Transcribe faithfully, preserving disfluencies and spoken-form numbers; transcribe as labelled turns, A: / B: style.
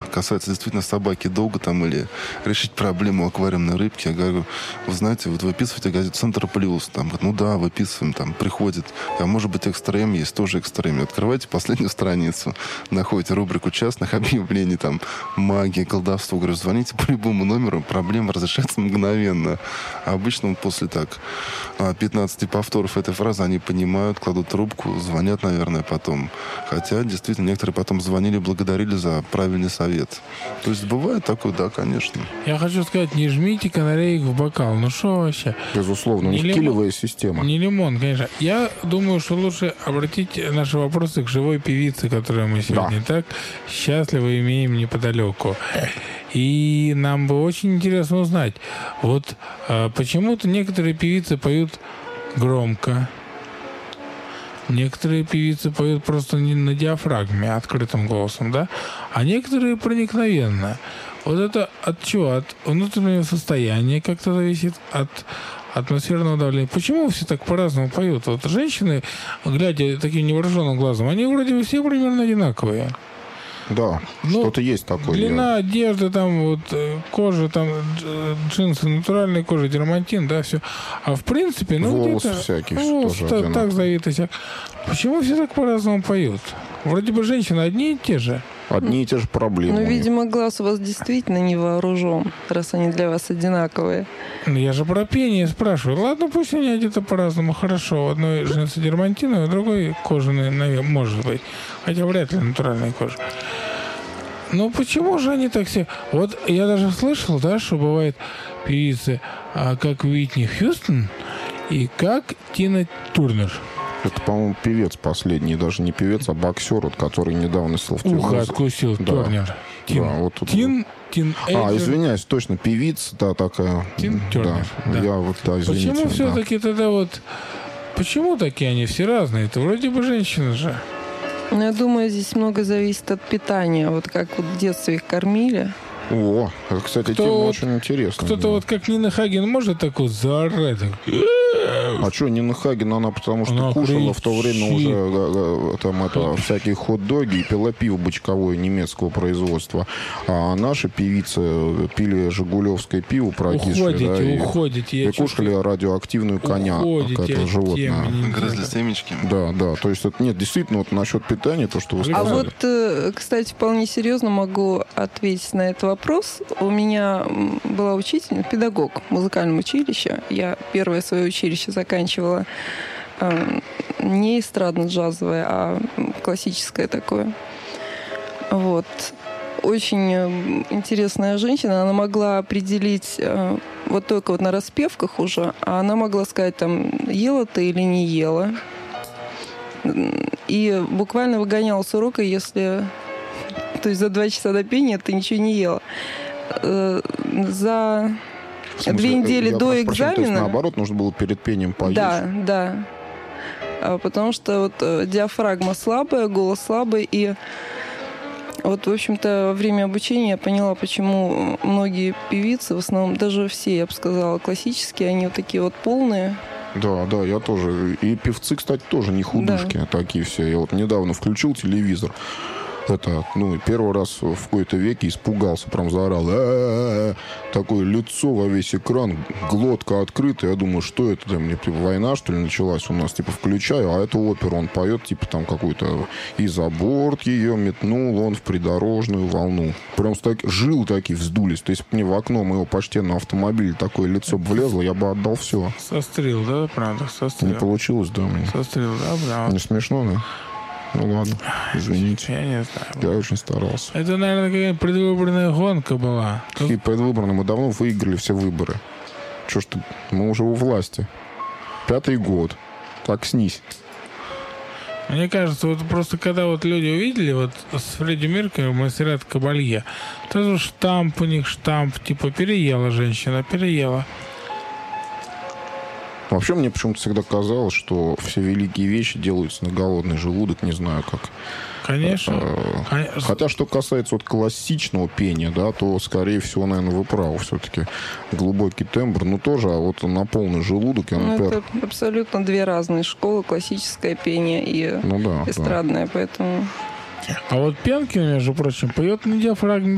A: касается действительно собаки, долго там или решить проблему аквариумной рыбки, я говорю, вы знаете, вот выписываете газету «Центр Плюс», там, ну да, выписываем, там, приходит, а может быть, экстрем есть, тоже экстрем. Открывайте последнюю страницу, находите рубрику частных объявлений, там, магия, колдовство, говорю, звоните по любому номеру, проблема разрешается мгновенно. А обычно после так пятнадцати повторов этой фразы они понимают, кладут трубку, звонят, наверное, потом. Хотя, действительно, некоторые потом звонили, благодарили за правильный совет. То есть бывает такое, да, конечно.
B: Я хочу сказать, не жмите канареек в бокал. Ну что вообще?
C: Безусловно, у них килевая система.
B: Не лимон, конечно. Я думаю, что лучше обратить наши вопросы к живой певице, которую мы сегодня да. так счастливо имеем неподалеку. И нам бы очень интересно узнать, вот а, почему-то некоторые певицы поют громко, некоторые певицы поют просто не на диафрагме, открытым голосом, да, а некоторые проникновенно. Вот это от чего? От внутреннего состояния как-то зависит, от атмосферного давления. Почему все так по-разному поют? Вот женщины, глядя таким невооруженным глазом, они вроде бы все примерно одинаковые.
C: Да, ну, что-то есть такое.
B: Длина
C: я...
B: одежды, там вот кожа, там джинсы, натуральная кожа, дермантин, да, все. А в принципе, ну
C: волос
B: где-то...
C: всякий,
B: волос
C: тоже
B: так, так завиты. Всяк. Почему все так по-разному поют? Вроде бы женщины одни и те же.
C: Одни и те же проблемы.
D: Ну, видимо, глаз у вас действительно не вооружен, раз они для вас одинаковые.
B: Ну, я же про пение спрашиваю. Ладно, пусть они одеты по-разному. Хорошо. У одной джинсы дермантиновые, у другой кожаные, наверное, может быть. Хотя вряд ли натуральная кожа. Ну, почему же они так все... Вот я даже слышал, да, что бывает певицы, а, как Уитни Хьюстон и как Тина Турнер.
C: Это, по-моему, певец последний, даже не певец, а боксер, вот, который недавно сел в тюрьму.
B: Ухо откусил, да. Турнер. Тин,
C: да, вот,
B: Тин, Тин
C: А, извиняюсь, точно, певица, да, такая.
B: Тин Турнер.
C: Да, да. Я вот, да, извините.
B: Почему
C: да.
B: все-таки тогда вот... Почему такие они все разные? Это вроде бы женщины же.
D: Ну, я думаю, здесь много зависит от питания. Вот как вот в детстве их кормили.
C: О, это, кстати,
B: кто
C: тема
B: вот,
C: очень интересная.
B: Кто-то
C: да.
B: вот как Нина Хаген может так вот заорать? Так...
C: А что, Нина Хаген, она потому что
B: она
C: кушала
B: кричит.
C: В то время уже там это, всякие хот-доги и пила пиво бочковое немецкого производства. А наши певицы пили жигулевское пиво прокисшее.
B: Уходите,
C: да, и,
B: уходите.
C: И кушали радиоактивную коня.
B: Уходите,
C: это животное.
A: Грызли семечки.
C: Да, да. То есть это нет, действительно, вот насчет питания, то, что вы сказали.
D: А вот, кстати, вполне серьезно могу ответить на этот вопрос. У меня была учительница, педагог в музыкальном училище. Я первое свое училище заканчивала э, не эстрадно-джазовое, а классическое такое. Вот. Очень интересная женщина. Она могла определить э, вот только вот на распевках уже, а она могла сказать, там, ела ты или не ела. И буквально выгоняла с урока, если... То есть за два часа до пения ты ничего не ела. Э, за...
C: смысле,
D: Две недели
C: я
D: до
C: прошу
D: экзамена.
C: Прощения, то есть, наоборот, нужно было перед пением поесть.
D: Да, да. А, потому что вот диафрагма слабая, голос слабый. И вот, в общем-то, во время обучения я поняла, почему многие певицы, в основном даже все, я бы сказала, классические, они вот такие вот полные.
C: Да, да, я тоже. И певцы, кстати, тоже не худышки, да. Такие все. Я вот недавно включил телевизор. Это, ну, первый раз в какой-то веке испугался, прям заорал. А-а-а-а! Такое лицо во весь экран, глотка открыта. Я думаю, что это там, мне типа война, что ли, началась у нас? Типа, включаю, а это опера, он поет, типа, там, какую-то и за борт ее метнул он в придорожную волну. Прям так, жилы такие вздулись. То есть мне в окно моего почтенного автомобиля такое лицо бы влезло, я бы отдал все.
B: Сострил, да, правда? Сострил.
C: Не получилось, да, мне.
B: Сострил, да, правда.
C: Не смешно, да? Ну ладно, извините.
B: Я не знаю.
C: Я очень старался.
B: Это, наверное, какая-то предвыборная гонка была.
C: Какие предвыборные? Мы давно выиграли все выборы. Че ж ты? Мы уже у власти. Пятый год. Так снись.
B: Мне кажется, вот просто когда вот люди увидели вот с Фредди Меркьюри «Мастера Кабалье», сразу штамп у них, штамп, типа переела женщина, переела.
C: Вообще, мне почему-то всегда казалось, что все великие вещи делаются на голодный желудок, не знаю как.
B: Конечно.
C: Конечно. Хотя, что касается вот классичного пения, да, то, скорее всего, наверное, вы правы. Все-таки глубокий тембр, ну, тоже, а вот на полный желудок, я, например...
D: Ну, это абсолютно две разные школы, классическое пение и
C: ну, да,
D: эстрадное,
C: да.
D: поэтому...
B: А вот Пенкин, между прочим, поет на диафрагме